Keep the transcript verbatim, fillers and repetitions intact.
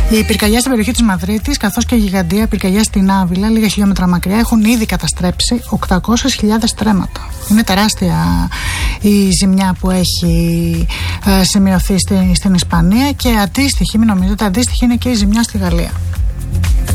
Οι πυρκαγιές στην περιοχή της Μαδρίτης, καθώς και η γιγαντία πυρκαγιά στην Άβυλα, λίγα χιλιόμετρα μακριά, έχουν ήδη καταστρέψει οκτακόσιες χιλιάδες στρέμματα. Είναι τεράστια η ζημιά που έχει ε, σημειωθεί στην, στην Ισπανία, και αντίστοιχη, μην νομίζετε, αντίστοιχη είναι και η ζημιά στη Γαλλία.